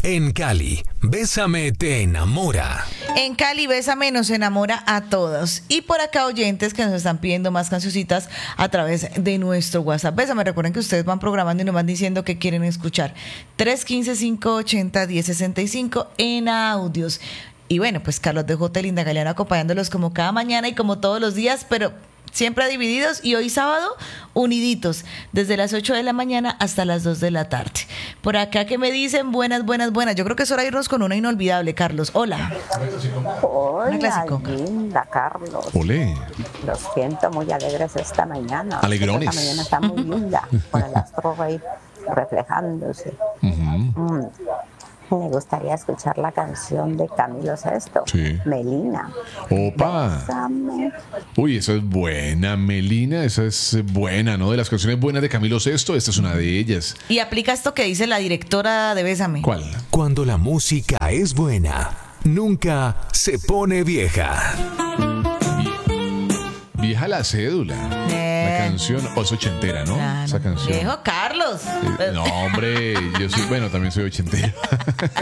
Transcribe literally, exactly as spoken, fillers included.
En Cali, Bésame te enamora. En Cali, Bésame nos enamora a todos. Y por acá oyentes que nos están pidiendo más cancioncitas a través de nuestro WhatsApp. Bésame, recuerden que ustedes van programando y nos van diciendo que quieren escuchar. tres uno cinco, cinco ocho cero, uno cero seis cinco en audios. Y bueno, pues Carlos de J. Linda Galeano acompañándolos como cada mañana y como todos los días, pero siempre divididos, y hoy sábado uniditos, desde las ocho de la mañana hasta las dos de la tarde. Por acá que me dicen buenas, buenas, buenas. Yo creo que es hora de irnos con una inolvidable, Carlos. Hola. Hola, linda, Carlos. Olé. Los siento muy alegres esta mañana. Alegrones. Esta mañana está muy linda, con el astro rey reflejándose. Uh-huh. Mm. Me gustaría escuchar la canción de Camilo Sesto, sí. Melina. Opa. Bésame. Uy, esa es buena, Melina, esa es buena, ¿no? De las canciones buenas de Camilo Sesto, esta es una de ellas. Y aplica esto que dice la directora de Bésame. ¿Cuál? Cuando la música es buena, nunca se pone vieja. Vieja la cédula. Eh. La canción, o es ochentera, ¿no? Claro. Esa canción. Viejo Carlos. Eh, no, hombre, yo soy, bueno, también soy ochentero.